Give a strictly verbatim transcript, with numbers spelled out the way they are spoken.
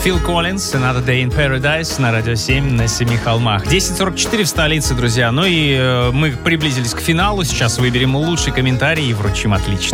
Фил Коллинз, Another Day in Paradise на Радио семь на Семи холмах. десять сорок четыре в столице, друзья. Ну и э, мы приблизились к финалу. Сейчас выберем лучший комментарий и вручим отличник.